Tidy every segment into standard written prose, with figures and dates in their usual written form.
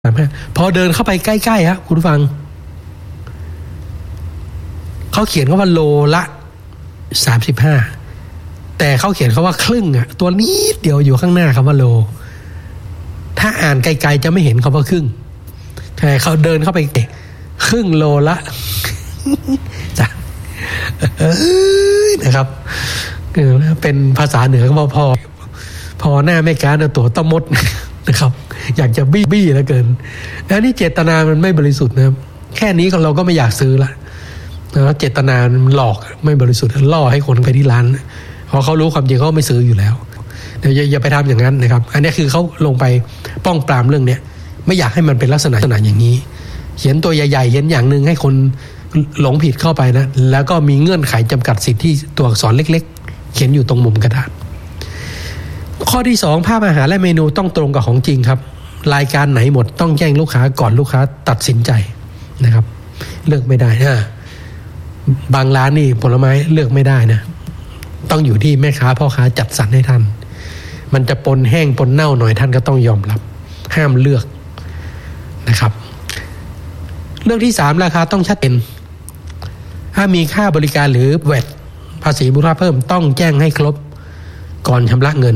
พอเดินเข้าไปใกล้ๆครับคุณผู้ฟังเขาเขียนว่าโลละ35แต่เขาเขียนเขาว่าครึ่งอ่ะตัวนิดเดียวอยู่ข้างหน้าคำว่าโลถ้าอ่านไกลๆจะไม่เห็นคำว่าครึ่งแต่เขาเดินเข้าไปครึ่งโลละจ้ะนะครับเป็นภาษาเหนือก็พอหน้าไม่การตัวตะมดนะครับอยากจะบี้แล้วเกินแล้วนี่เจตนามันไม่บริสุทธิ์นะครับแค่นี้เราก็ไม่อยากซื้อละนะเจตนามันหลอกไม่บริสุทธิ์ล่อให้คนไปที่ร้านเพราะเขารู้ความจริงเขาไม่ซื้ออยู่แล้วเดี๋ยวอย่าไปทำอย่างนั้นนะครับอันนี้คือเขาลงไปป้องปรามเรื่องนี้ไม่อยากให้มันเป็นลักษณะอย่างนี้เขียนตัวใหญ่ๆเขียนอย่างนึงให้คนหลงผิดเข้าไปนะแล้วก็มีเงื่อนไขจำกัดสิทธิ์ที่ตัวอักษรเล็กๆเขียนอยู่ตรงมุมกระดาษข้อที่2ภาพอาหารและเมนูต้องตรงกับของจริงครับรายการไหนหมดต้องแจ้งลูกค้าก่อนลูกค้าตัดสินใจนะครับเลือกไม่ได้นะบางร้านนี่ผลไม้เลือกไม่ได้นะต้องอยู่ที่แม่ค้าพ่อค้าจัดสรรให้ท่านมันจะปนแห้งปนเน่าหน่อยท่านก็ต้องยอมรับห้ามเลือกนะครับเรื่องที่3ราคาต้องชัดเจนถ้ามีค่าบริการหรือแวตภาษีมูลค่าเพิ่มต้องแจ้งให้ครบก่อนชำระเงิน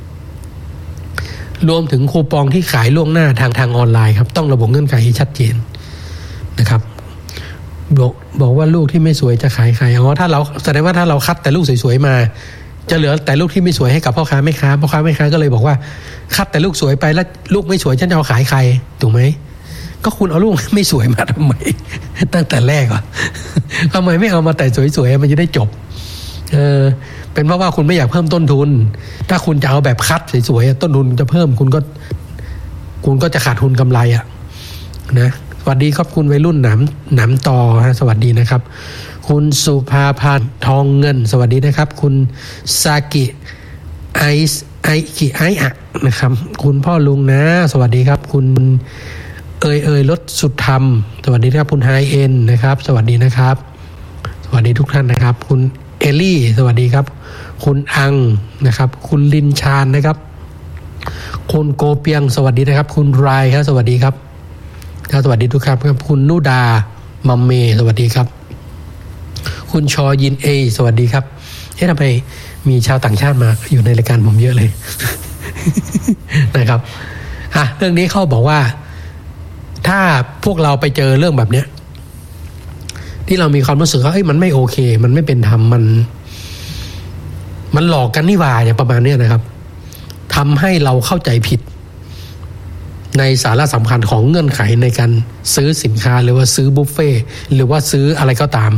รวมถึงคูปองที่ขายล่วงหน้าทางออนไลน์ครับต้องระบุเงื่อนไขให้ชัดเจนนะครับบอกว่าลูกที่ไม่สวยจะขายใครถ้าเราแสดงว่าถ้าเราคัดแต่ลูกสวยๆมาจะเหลือแต่ลูกที่ไม่สวยให้กับพ่อค้าแม่ค้าก็เลยบอกว่าคัดแต่ลูกสวยไปแล้วลูกไม่สวยฉันจะเอาขายใครถูกไหมก็คุณเอาลูกไม่สวยมาทำไมตั้งแต่แรกอ่ะทำไมไม่เอามาแต่สวยๆมันจะได้จบเป็นเพราะว่าคุณไม่อยากเพิ่มต้นทุนถ้าคุณจะเอาแบบคัดสวยๆต้นทุนจะเพิ่มคุณก็จะขาดทุนกำไรอ่ะนะสวัสดีครับคุณวัยรุ่นหนำต่อฮะสวัสดีนะครับคุณสุภาพันธ์ทองเงินสวัสดีนะครับคุณซากิไออะนะครับคุณพ่อลุงนะสวัสดีครับคุณรถสุดธรรมสวัสดีครับคุณไฮเอ็นนะครับสวัสดีนะครับสวัสดีทุกท่านนะครับคุณเอลี่สวัสดีครับคุณอังนะครับคุณลินชาญนะครับคุณโกเปียงสวัสดีนะครับคุณไรครับสวัสดีครับสวัสดีทุกครับคุณนุดามัมเมสวัสดีครับคุณชอยินเอสวัสดีครับทำไมมีชาวต่างชาติมาอยู่ในรายการผมเยอะเลย นะครับเรื่องนี้เขาบอกว่าถ้าพวกเราไปเจอเรื่องแบบเนี้ยที่เรามีความรู้สึกว่ามันไม่โอเคมันไม่เป็นธรรมมันหลอกกันนี่หว่าอย่างประมาณนี้นะครับทำให้เราเข้าใจผิดในสาระสำคัญของเงื่อนไขในการซื้อสินค้าหรือว่าซื้อบุฟเฟ่หรือว่าซื้ออะไรก็ตาม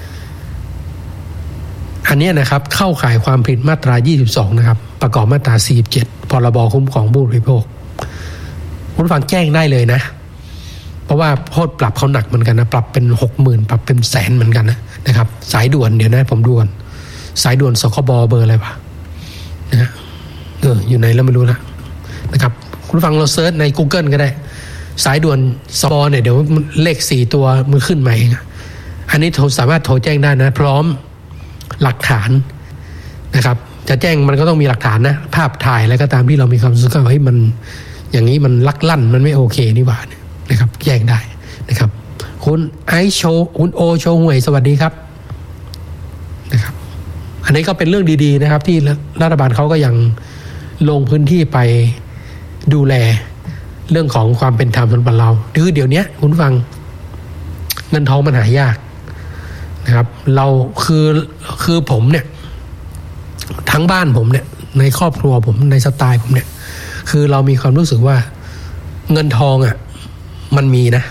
อันนี้นะครับเข้าข่ายความผิดมาตรา22นะครับประกอบมาตรา47พรบคุ้มครองผู้บริโภคคุณฟังแจ้งได้เลยนะเพราะว่าโทษปรับเขาหนักเหมือนกันนะปรับเป็น 60,000 ปรับเป็นแสนเหมือนกันนะครับสายด่วนเดี๋ยวนะผมด่วนสายด่วนสคบเบอร์อะไรวะนะอยู่ไหนแล้วไม่รู้นะครับคุณฟังเราเซิร์ชใน Google ก็ได้สายด่วนสคบเนี่ยเดี๋ยวเลข4ตัวมันขึ้นมาเองอันนี้สามารถโทรแจ้งได้นะพร้อมหลักฐานนะครับจะแจ้งมันก็ต้องมีหลักฐานนะภาพถ่ายอะไรก็ตามที่เรามีความรู้สึกว่ามันอย่างนี้มันลักลั่นมันไม่โอเคนี่หว่านะครับแจ้งได้นะครับคุณไอโชคุณโอโชห่วยสวัสดีครับนะครับอันนี้ก็เป็นเรื่องดีๆนะครับที่รัฐบาลเขาก็ยังลงพื้นที่ไปดูแลเรื่องของความเป็นธรรมสำหรับเราคือเดี๋ยวนี้คุณฟังเงินทองมันหายากนะครับเราคือผมเนี่ยทั้งบ้านผมเนี่ยในครอบครัวผมในสไตล์ผมเนี่ยคือเรามีความรู้สึกว่าเงินทองมันมีนะ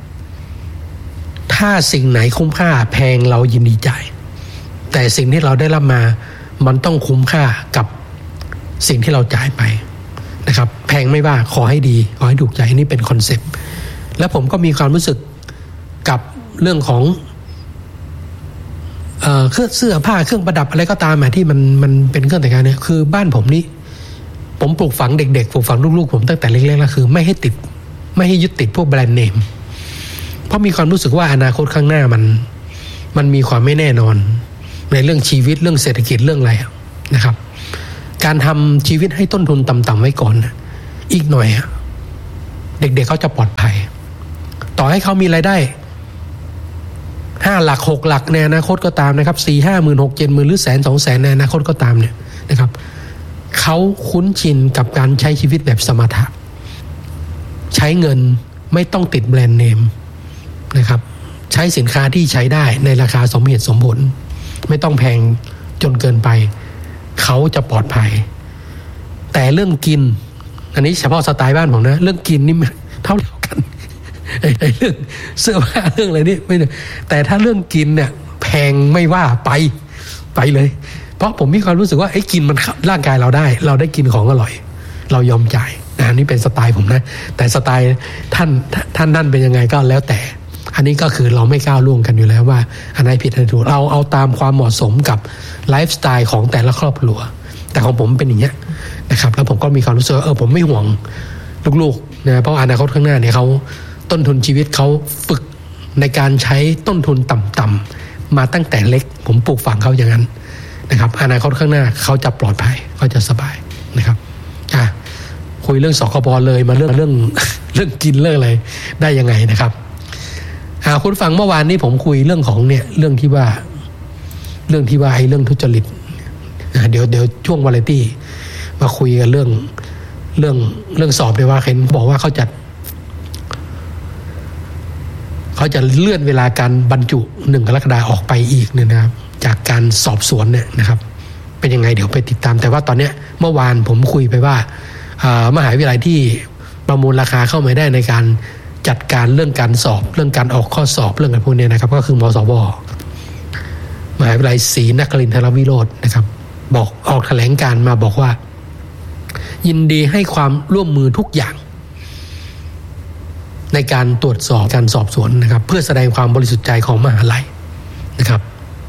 ถ้าสิ่งไหนคุ้มค่าแพงเรายินดีจ่ายแต่สิ่งที่เราได้รับมามันต้องคุ้มค่ากับสิ่งที่เราจ่ายไปนะครับแพงไม่ว่าขอให้ดีขอให้ถูกใจนี่เป็นคอนเซ็ปต์และผมก็มีความรู้สึกกับเรื่องของเครื่องเสื้อผ้าเครื่องประดับอะไรก็ตามที่มันเป็นเครื่องแต่งกายเนี่ยคือบ้านผมนี่ผมปลูกฝังเด็กๆปลูกฝังลูกๆผมตั้งแต่เล็กๆแล้วคือไม่ให้ยึดติดพวกแบรนด์เนมเพราะมีความรู้สึกว่าอนาคตข้างหน้ามันมีความไม่แน่นอนในเรื่องชีวิตเรื่องเศรษฐกิจเรื่องอะไรนะครับ การทำชีวิตให้ต้นทุนต่ำๆไว้ก่อนอีกหน่อยเด็กๆเขาจะปลอดภัยต่อให้เขามีรายได้5 หลัก6 หลักในอนาคตก็ตามนะครับ4 5 หมื่น6 7 หมื่นหรือ100,000 200,000ในอนาคตก็ตามเนี่ยนะครับเขาคุ้นชินกับการใช้ชีวิตแบบสมถะใช้เงินไม่ต้องติดแบรนด์เนมนะครับใช้สินค้าที่ใช้ได้ในราคาสมเหตุสมผลไม่ต้องแพงจนเกินไปเขาจะปลอดภัยแต่เรื่องกินอันนี้เฉพาะสไตล์บ้านผมนะเรื่องกินนี่เท่ากันไอ้เรื่องเสื้อผ้าเรื่องอะไรนี่ไม่แต่ถ้าเรื่องกินเนี่ยแพงไม่ว่าไปเลยเพราะผมมีความรู้สึกว่าไอ้กินมันร่างกายเราได้กินของอร่อยเรายอมจ่ายนะนี่เป็นสไตล์ผมนะแต่สไตล์ท่านเป็นยังไงก็แล้วแต่อันนี้ก็คือเราไม่ก้าวล่วงกันอยู่แล้วว่าอันไหนผิดอันไหนถูกเราเอาตามความเหมาะสมกับไลฟ์สไตล์ของแต่ละครอบครัวแต่ของผมเป็นอย่างเงี้ยนะครับแล้วผมก็มีความรู้สึกผมไม่ห่วงลูกๆนะเพราะอนาคตข้างหน้าเนี่ยเขาต้นทุนชีวิตเขาฝึกในการใช้ต้นทุนต่ำๆมาตั้งแต่เล็กผมปลูกฝังเขาอย่างนั้นนะครับอนาคตข้างหน้าเขาจะปลอดภัยเขาจะสบายนะครับคุยเรื่องสคบเลยมาเรื่องกินเรื่องอะไรได้ยังไงนะครับคุณฟังเมื่อวานนี้ผมคุยเรื่องของเนี่ยเรื่องที่ว่าไอ้เรื่องทุจริตเดี๋ยวช่วงวาไรตี้มาคุยกันเรื่องสอบเลยว่าเห็นบอกว่าเขาจะเลื่อนเวลาการบรรจุ1 กรกฎาคมออกไปอีกเนี่ยนะครับจากการสอบสวนเนี่ยนะครับเป็นยังไงเดี๋ยวไปติดตามแต่ว่าตอนเนี้ยเมื่อวานผมคุยไปว่ามหาวิทยาลัยที่ประมูลราคาเข้ามาได้ในการจัดการเรื่องการสอบเรื่องการออกข้อสอบเรื่องอะไรพวกนี้นะครับก็คือมสว.มหาวิทยาลัยศรีนครินทรวิโรจน์นะครับบอกออกแถลงการมาบอกว่ายินดีให้ความร่วมมือทุกอย่างในการตรวจสอบการสอบสวนนะครับเพื่อแสดงความบริสุทธิ์ใจของมหาลัยนะครับ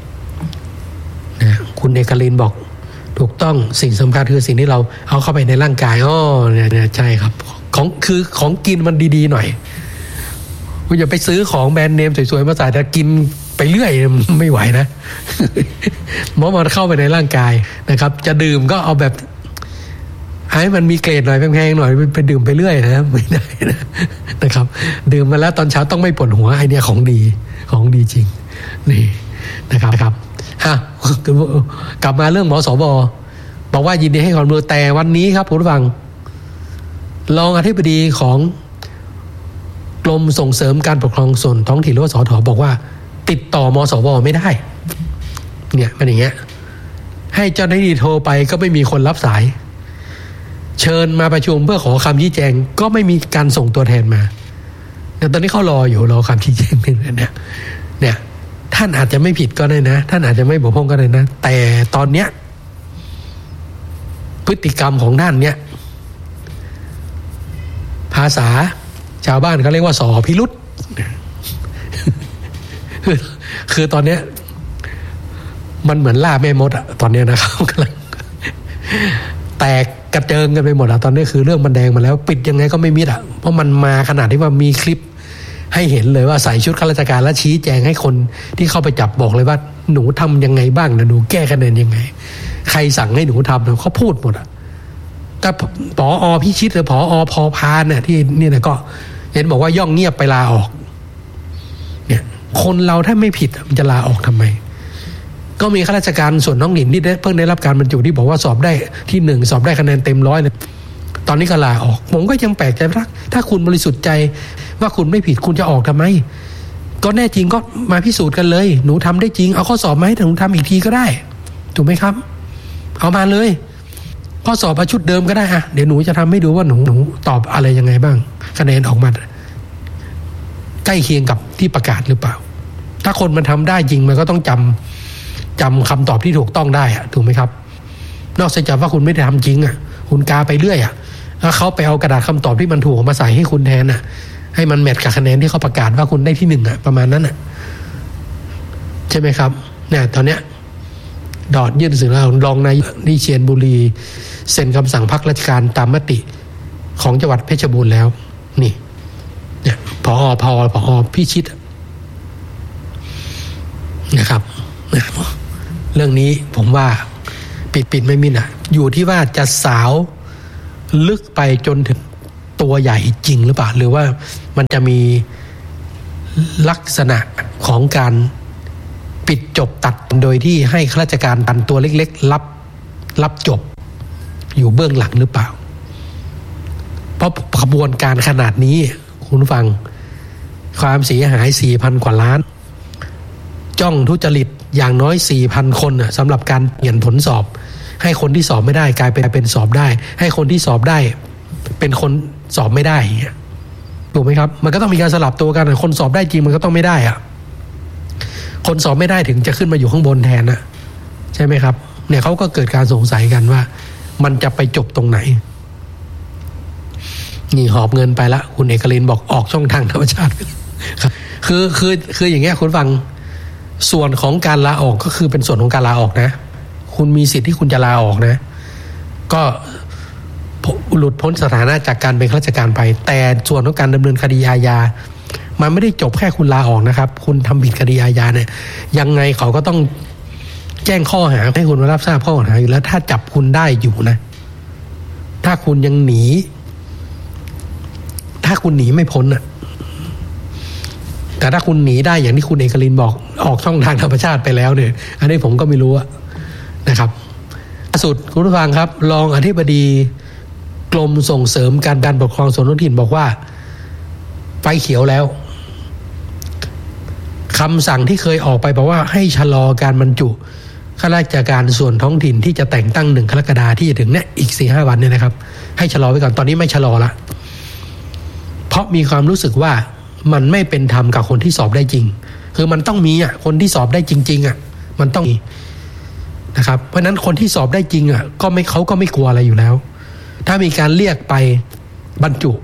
นะคุณเอกลินบอกถูกต้องสิ่งสำคัญคือสิ่งที่เราเอาเข้าไปในร่างกายเนี่ยใช่ครับของกินมันดีๆหน่อยคุณอย่าไปซื้อของแบรนด์เนมสวยๆมาใส่แต่กินไปเรื่อยไม่ไหวนะเพราะมันเข้าไปในร่างกายนะครับจะดื่มก็เอาแบบให้มันมีเกรดหน่อยแพงๆหน่อยไปดื่มไปเรื่อยนะไม่ได้นะครับดื่มมาแล้วตอนเช้าต้องไม่ปวดหัวไอเนี่ยของดีจริงนี่นะครับกลับมาเรื่องหมอสบบอกว่ายินดีให้ความร่วมมือแต่วันนี้ครับผู้ฟังรองอธิบดีของกรมส่งเสริมการปกครองส่วนท้องถิ่นหรือว่าสทบอกว่าติดต่อมสวไม่ได้เนี่ยมันอย่างเงี้ยให้เจ้าหน้าที่โทรไปก็ไม่มีคนรับสายเชิญมาประชุมเพื่อขอคำชี้แจงก็ไม่มีการส่งตัวแทนมาแต่ตอนนี้เขารอคำชี้แจงเนี่ยท่านอาจจะไม่ผิดก็ได้นะท่านอาจจะไม่บกพร่องก็ได้นะแต่ตอนเนี้ยพฤติกรรมของท่านเนี่ยภาษาชาวบ้านเขาเรียกว่าสอพิรุธคือตอนเนี้ยมันเหมือนล่าแม่มดอะตอนเนี้ยนะครับกำลังแตกกระเจิงกันไปหมดอะตอนนี้คือเรื่องมันแดงมาแล้วปิดยังไงก็ไม่มิดอะเพราะมันมาขนาดที่ว่ามีคลิปให้เห็นเลยว่าใส่ชุดข้าราชการและชี้แจงให้คนที่เข้าไปจับบอกเลยว่าหนูทำยังไงบ้างนะหนูแก้คะแนนยังไงใครสั่งให้หนูทำเขาพูดหมดอะก็ผอ.พิชิตหรือผอ.พอพานเนี่ยที่นี่นะก็เห็นบอกว่าย่องเงียบไปลาออกเนี่ยคนเราถ้าไม่ผิดมันจะลาออกทำไมก็มีข้าราชการส่วนท้องถิ่นที่เพิ่งได้รับการบรรจุที่บอกว่าสอบได้ที่1สอบได้คะแนนเต็ม100เลยตอนนี้ก็ลาออกผมก็ยังแปลกใจถ้าคุณบริสุทธิ์ใจว่าคุณไม่ผิดคุณจะออกทำไมก็แน่จริงก็มาพิสูจน์กันเลยหนูทำได้จริงเอาข้อสอบมาให้หนูทำอีกทีก็ได้ถูกไหมครับเอามาเลยข้อสอบมาชุดเดิมก็ได้เดี๋ยวหนูจะทำให้ดูว่าหนูตอบอะไรยังไงบ้างคะแนนออกมาใกล้เคียงกับที่ประกาศหรือเปล่าถ้าคนมันทำได้จริงมันก็ต้องจำคำตอบที่ถูกต้องได้ถูกไหมครับนอกจากว่าคุณไม่ได้ทำจริงคุณกาไปเรื่อยแล้วเขาไปเอากระดาษคำตอบที่มันถูกมาใส่ให้คุณแทนให้มันแมทกับคะแนนที่เขาประกาศว่าคุณได้ที่1ประมาณนั้นใช่ไหมครับเนี่ยตอนเนี้ยดอดยื่นสื่อแล้วรองนายกวิเชียรบุรีเซ็นคำสั่งพักราชการตามมติของจังหวัดเพชรบูรณ์แล้วนี่เนี่ยผอ.พิชิตนะครับเรื่องนี้ผมว่าปิดไม่มิดอยู่ที่ว่าจะสาวลึกไปจนถึงตัวใหญ่จริงหรือเปล่าหรือว่ามันจะมีลักษณะของการปิดจบตัดโดยที่ให้ข้าราชการตันตัวเล็กๆรับจบอยู่เบื้องหลังหรือเปล่าเพราะขบวนการขนาดนี้คุณฟังความเสียหาย 4,000 กว่าล้านจ้องทุจริตอย่างน้อย 4,000 คนสำหรับการเปลี่ยนผลสอบให้คนที่สอบไม่ได้กลายเป็นสอบได้ให้คนที่สอบได้เป็นคนสอบไม่ได้ถูกไหมครับมันก็ต้องมีการสลับตัวกันคนสอบได้จริงมันก็ต้องไม่ได้คนสอบไม่ได้ถึงจะขึ้นมาอยู่ข้างบนแทนนะใช่ไหมครับเนี่ยเขาก็เกิดการสงสัยกันว่ามันจะไปจบตรงไหนนี่หอบเงินไปละคุณเอกลินบอกออกช่องทางธรรมชาติครับคืออย่างเงี้ยคุณฟังส่วนของการลาออกก็คือเป็นส่วนของการลาออกนะคุณมีสิทธิ์ที่คุณจะลาออกนะก็หลุดพ้นสถานะจากการเป็นข้าราชการไปแต่ส่วนของการดำเนินคดีอาญามันไม่ได้จบแค่คุณลาออกนะครับคุณทำผิดคดีอาญาเนี่ยยังไงเขาก็ต้องแจ้งข้อหาให้คุณมารับทราบข้อหาอยู่แล้วถ้าจับคุณได้อยู่นะถ้าคุณยังหนีถ้าคุณหนีไม่พ้นแต่ถ้าคุณหนีได้อย่างที่คุณเอกลินบอกออกช่องทางธรรมชาติไปแล้วเนี่ยอันนี้ผมก็ไม่รู้นะครับล่าสุดคุณผู้ฟังครับรองอธิบดีกรมส่งเสริมการปกครองส่วนท้องถิ่นบอกว่าไฟเขียวแล้วคำสั่งที่เคยออกไปบอกว่าให้ชะลอการบรรจุข้าราชการส่วนท้องถิ่นที่จะแต่งตั้ง1 กรกฎาคมที่จะถึงเนี่ยอีก 4-5 วันเนี่ยนะครับให้ชะลอไว้ก่อนตอนนี้ไม่ชะลอละเพราะมีความรู้สึกว่ามันไม่เป็นธรรมกับคนที่สอบได้จริงคือมันต้องมีคนที่สอบได้จริงๆมันต้องมีนะครับเพราะฉะนั้นคนที่สอบได้จริงก็ไม่เขาก็ไม่กลัวอะไรอยู่แล้วถ้ามีการเรียกไปบรรจุ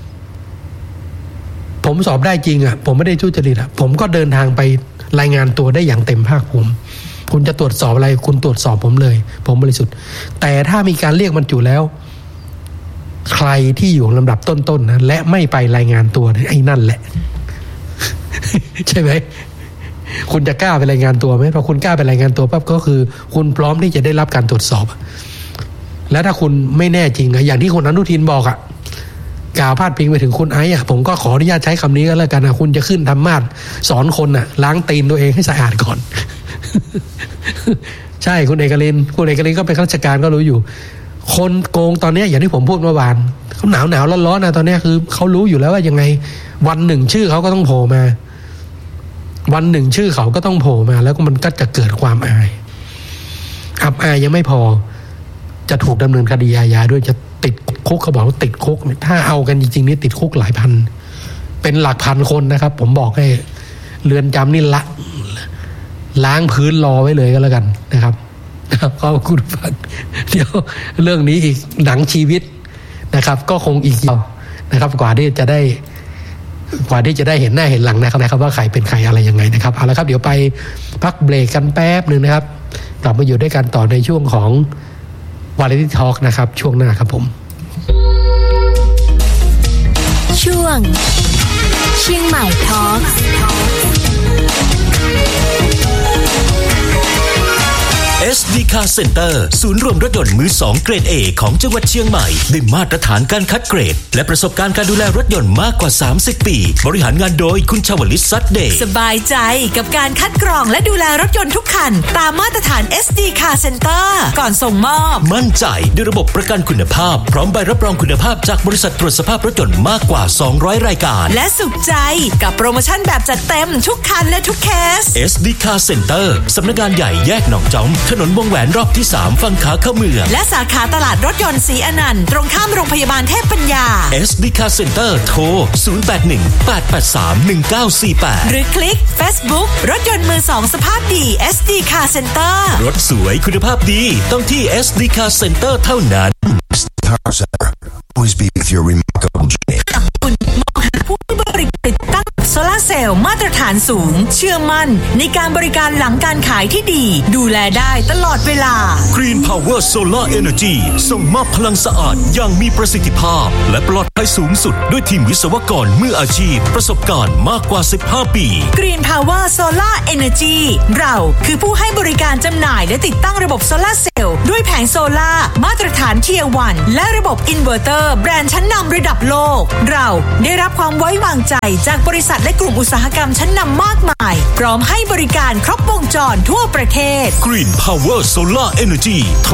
ผมสอบได้จริงผมไม่ได้ทุจริตผมก็เดินทางไปรายงานตัวได้อย่างเต็มภาคภูมิคุณจะตรวจสอบอะไรคุณตรวจสอบผมเลยผมบริสุทธิ์แต่ถ้ามีการเรียกบรรจุแล้วใครที่อยู่ลำดับต้นๆนะและไม่ไปรายงานตัวไอ้นั่นแหละ ใช่ไหมคุณจะกล้าไปรายงานตัวไหมพอคุณกล้าไปรายงานตัวปั๊บก็คือคุณพร้อมที่จะได้รับการตรวจสอบแล้วถ้าคุณไม่แน่จริงอย่างที่คุณอนุทินบอกกล่าวพาดพิงไปถึงคุณไอ้ผมก็ขออนุญาตใช้คำนี้ก็แล้วกันคุณจะขึ้นธรรมาสสอนคนล้างตีนตัวเองให้สะอาดก่อน ใช่คุณเอกลินก็เป็นข้าราชการก็รู้อยู่คนโกงตอนนี้อย่างที่ผมพูดเมื่อวานเขาหนาวร้อนตอนนี้คือเขารู้อยู่แล้วว่ายังไงวันหนึ่งชื่อเขาก็ต้องโผล่มาวันหนึ่งชื่อเขาก็ต้องโผล่มาแล้วก็มันก็จะเกิดความอายอับอายยังไม่พอจะถูกดำเนินคดีอาญาด้วยจะติดคุกเขาบอกว่าติดคุกถ้าเอากันจริงๆนี่ติดคุกหลายพันเป็นหลักพันคนนะครับผมบอกให้เรือนจำนี่ล้างพื้นรอไว้เลยก็แล้วกันนะครับขอบคุณฟังเดี๋ยวเรื่องนี้อีกหนังชีวิตนะครับก็คงอีกยาวนะครับกว่าที่จะได้เห็นหน้าเห็นหลังนะครับว่าใครเป็นใครอะไรยังไงนะครับเอาละครับเดี๋ยวไปพักเบรกกันแป๊บนึงนะครับกลับมาอยู่ด้วยกันต่อในช่วงของVariety Talk นะครับช่วงหน้าครับผมช่วงเชียงใหม่ Talk SD Car Center ศูนย์รวมรถยนต์มือ2เกรด A ของจังหวัดเชียงใหม่ได้มาตรฐานการคัดเกรดและประสบการณ์การดูแลรถยนต์มากกว่า30ปีบริหารงานโดยคุณชวลิต ซัดเดย์สบายใจกับการคัดกรองและดูแลรถยนต์ทุกคันตามมาตรฐาน SD Car Center ก่อนส่งมอบมั่นใจด้วยระบบประกันคุณภาพพร้อมใบรับรองคุณภาพจากบริษัทตรวจสภาพรถยนต์มากกว่า200รายการและสุขใจกับโปรโมชั่นแบบจัดเต็มทุกคันและทุกเคส SD Car Center สำนักงานใหญ่แยกหนองจอมถนนวงแหวนรอบที่3ฝั่งขาเข้าเมืองและสาขาตลาดรถยนต์ศรีอนันต์ตรงข้ามโรงพยาบาลเทพปัญญา SD Car Center โทร 0818831948 หรือคลิก Facebook รถยนต์มือ2สภาพดี SD Car Center รถสวยคุณภาพดีต้องที่ SD Car Center เท่านั้น Car Center always be with your remarkable journey คุณมองหาผู้บริหารติดตั้งโซลาร์เซลล์ลล์มาตรฐานสูงเชื่อมั่นในการบริการหลังการขายที่ดีดูแลได้ตลอดเวลา Green Power Solar Energy ส่งมอบพลังสะอาดอย่างมีประสิทธิภาพและปลอดภัยสูงสุดด้วยทีมวิศวกรมืออาชีพประสบการณ์มากกว่า15 ปี Green Power Solar Energy เราคือผู้ให้บริการจำหน่ายและติดตั้งระบบโซลาร์เซลล์ด้วยแผงโซลาร์มาตรฐาน Tier 1 และระบบอินเวอร์เตอร์แบรนด์ชั้นนำระดับโลกเราได้รับความไว้วางใจจากบริษัทและกลุ่มอุตสาหกรรมชั้นนำมากมายพร้อมให้บริการครบวงจรทั่วประเทศ Green Power Solar Energy โทร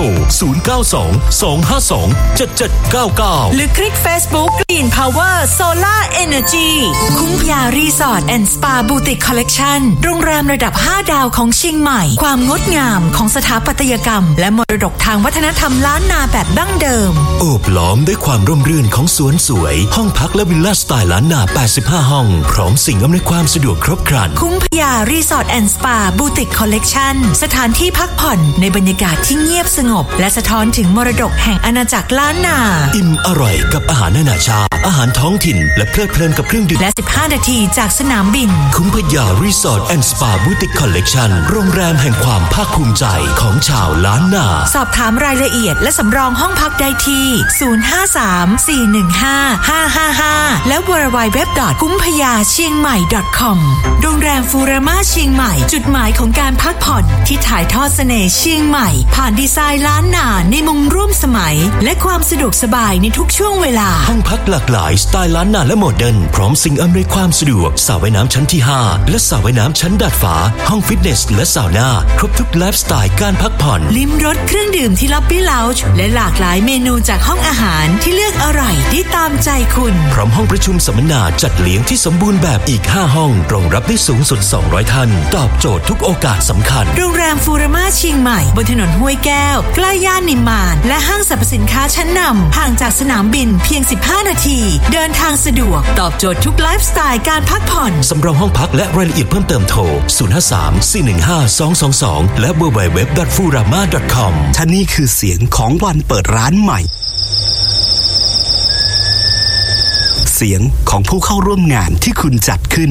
092-252-7799 หรือคลิก Facebook Green Power Solar Energy คุ้มพยารีสอร์ทแอนด์สปาบูติกคอลเลคชั่นโรงแรมระดับ5ดาวของเชียงใหม่ความงดงามของสถาปัตยกรรมและมรดกทางวัฒนธรรมล้านนาแบบดั้งเดิมโอบล้อมด้วยความร่มรื่นของสวนสวยห้องพักและวิลล่าสไตล์ล้านนา85ห้องพร้อมสิ่งอำนวยความสะดวกครบครันคุ้มพยารีสอร์ทแอนด์สปาบูติกคอลเลคชั่นสถานที่พักผ่อนในบรรยากาศที่เงียบสงบและสะท้อนถึงมรดกแห่งอาณาจักรล้านนาอิ่มอร่อยกับอาหารนานาชาติอาหารท้องถิ่นและเพลิดเพลินกับเครื่องดื่มและ15นาทีจากสนามบินคุ้มพยารีสอร์ทแอนด์สปาบูติกคอลเลคชั่นโรงแรมแห่งความภาคภูมิใจของชาวล้านนาสอบถามรายละเอียดและสำรองห้องพักได้ที่053-415-555และ www.kumphayachiengmai.com โรงแรมฟูรามาเชียงใหม่จุดหมายของการพักผ่อนที่ถ่ายทอดเสน่ห์เชียงใหม่ผ่านดีไซน์ล้านนาในมุมร่วมสมัยและความสะดวกสบายในทุกช่วงเวลาห้องพักหลากหลายสไตล์ล้านนาและโมเดิร์นพร้อมสิ่งอำนวยความสะดวกสระว่ายน้ำชั้นที่5และสระว่ายน้ำชั้นดาดฟ้าห้องฟิตเนสและซาวน่าครบทุกไลฟ์สไตล์การพักผ่อนลิ้มรสเครื่องดื่มที่ล็อบบี้เลาจ์และหลากหลายเมนูจากห้องอาหารที่เลือกอร่อยได้ตามใจคุณพร้อมห้องประชุมสัมมนาจัดเลี้ยงที่สมบูรณ์แบบอีก5ห้องรองรับได้สูงสุด200ท่านตอบโจทย์ทุกโอกาสสำคัญโรงแรมฟูรามาเชียงใหม่บนถนนห้วยแก้วใกล้ย่านนิมมานและห้างสรรพสินค้าชั้นนำห่างจากสนามบินเพียง15นาทีเดินทางสะดวกตอบโจทย์ทุกไลฟ์สไตล์การพักผ่อนสำรองห้องพักและรายละเอียดเพิ่มเติมโทร 053-415-222 และ www.furama.com ท่านี่คือเสียงของวันเปิดร้านใหม่เสียงของผู้เข้าร่วมงานที่คุณจัดขึ้น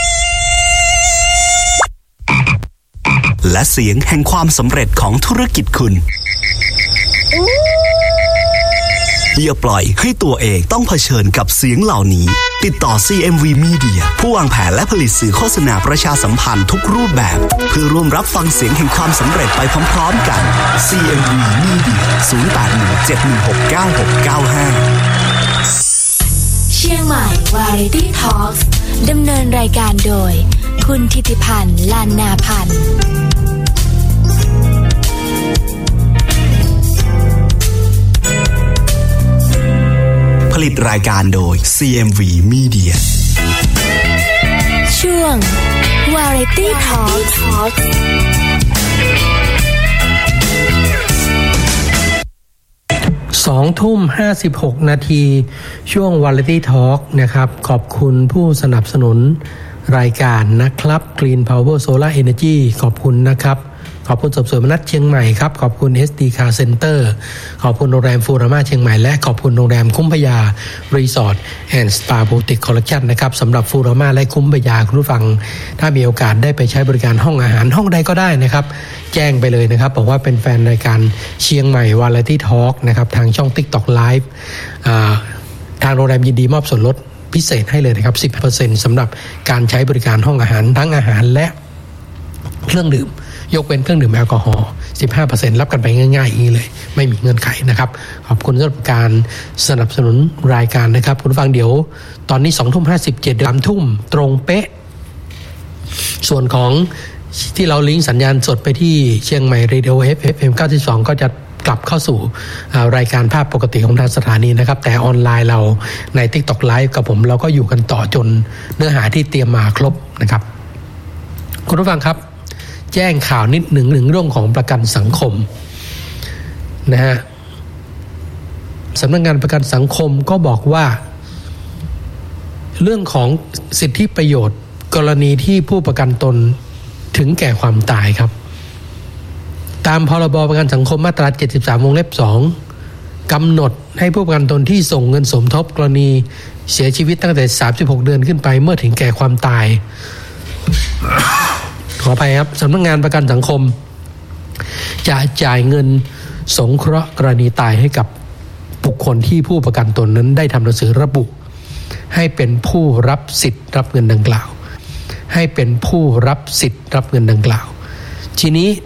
และเสียงแห่งความสำเร็จของธุรกิจคุณอย่าปล่อยให้ตัวเองต้องเผชิญกับเสียงเหล่านี้ติดต่อ CMV Media ผู้วางแผนและผลิตสื่อโฆษณาประชาสัมพันธ์ทุกรูปแบบเพื่อร่วมรับฟังเสียงแห่งความสำเร็จไปพร้อมๆกัน CMV Media 0817169695 เชียงใหม่ Variety Talks ดำเนินรายการโดยคุณธิติพันธ์ ลานนาพันธ์ผลิตรายการโดย CMV Media ช่วง Variety Talks 20:56 นาทีช่วง Variety Talk นะครับขอบคุณผู้สนับสนุนรายการนะครับ Green Power Solar Energy ขอบคุณนะครับขอบคุณสมสวยมนัสเชียงใหม่ครับขอบคุณ SD Car Center ขอบคุณโรงแรมฟูรามาเชียงใหม่และขอบคุณโรงแรมคุ้มพยารีสอร์ทแอนด์สปาบูติกคอลเลคชั่นนะครับสำหรับฟูรามาและคุ้มพยาคุณผู้ฟังถ้ามีโอกาสได้ไปใช้บริการห้องอาหารห้องใดก็ได้นะครับแจ้งไปเลยนะครับบอกว่าเป็นแฟนรายการเชียงใหม่ Variety Talk นะครับทางช่อง TikTok Live ทางโรงแรมยินดีมอบส่วนลดพิเศษให้เลยนะครับ 10% สำหรับการใช้บริการห้องอาหารทั้งอาหารและเครื่องดื่มยกเว้นเครื่องดื่มแอลกอฮอล์ 15% รับกันไปง่ายๆอย่างนี้เลยไม่มีเงื่อนไขนะครับขอบคุณสำหรับการสนับสนุนรายการนะครับคุณผู้ฟังเดี๋ยวตอนนี้ 20:57 3 ทุ่มตรงเป๊ะส่วนของที่เราลิงก์สัญญาณสดไปที่เชียงใหม่ Radio FM 92 ก็จะกลับเข้าสู่รายการภาพปกติของทางสถานีนะครับแต่ออนไลน์เราใน TikTok Live กับผมเราก็อยู่กันต่อจนเนื้อหาที่เตรียมมาครบนะครับคุณผู้ฟังครับแจ้งข่าวนิดหนึ่งเรื่องของประกันสังคมนะฮะสำนักงานประกันสังคมก็บอกว่าเรื่องของสิทธิประโยชน์กรณีที่ผู้ประกันตนถึงแก่ความตายครับตามพรบประกันสังคมมาตรา73วงเล็บ2 กำหนดให้ผู้ประกันตนที่ส่งเงินสมทบกรณีเสียชีวิตตั้งแต่36เดือนขึ้นไปเมื่อถึงแก่ความตาย ขออภัยครับสำนักงานประกันสังคมจะจ่ายเงินสงเคราะห์กรณีตายให้กับบุคคลที่ผู้ประกันตนนั้นได้ทำหนังสือระบุให้เป็นผู้รับสิทธิ์รับเงินดังกล่าวให้เป็นผู้รับสิทธิ์รับเงินดังกล่าวทีนี้